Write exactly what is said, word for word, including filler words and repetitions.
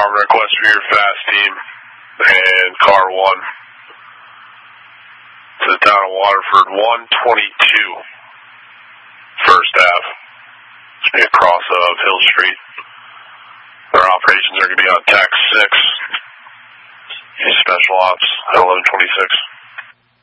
Department request for your fast team and car one to the town of Waterford, one twenty-two First Ave. It's going to be across of Hill Street. Our operations are going to be on Tax six. Special Ops at eleven twenty-six.